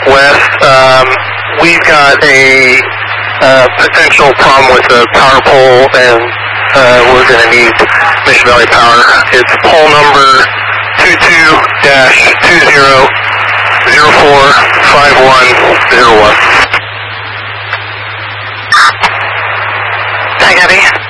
west. We've got a potential problem with the power pole, and we're going to need Mission Valley Power. It's pole number 22-20045101. Hi, Gabby.